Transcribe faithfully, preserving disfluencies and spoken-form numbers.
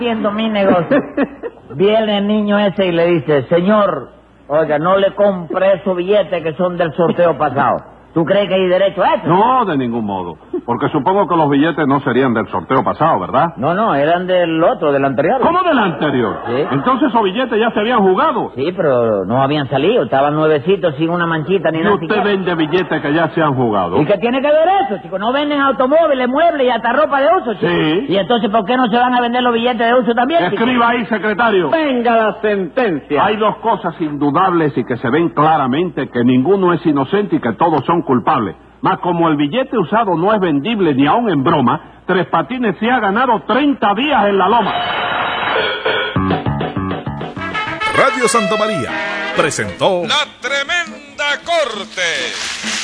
haciendo mi negocio. Viene el niño ese y le dice, señor, oiga, no le compre esos billetes que son del sorteo pasado. ¿Tú crees que hay derecho a eso? No, de ningún modo. Porque supongo que los billetes no serían del sorteo pasado, ¿verdad? No, no, eran del otro, del anterior. ¿Cómo del anterior? Sí. Entonces esos billetes ya se habían jugado. Sí, pero no habían salido, estaban nuevecitos sin una manchita ni Y nada. usted siquiera. vende billetes que ya se han jugado. ¿Y qué tiene que ver eso, chico? No venden automóviles, muebles y hasta ropa de uso, chico. Sí. ¿Y entonces por qué no se van a vender los billetes de uso también, chico? Escriba ahí, secretario. Venga la sentencia. Hay dos cosas indudables y que se ven claramente, que ninguno es inocente y que todos son culpables. Mas como el billete usado no es vendible ni aun en broma, Tres Patines se ha ganado treinta días en la loma. Radio Santa María presentó La Tremenda Corte.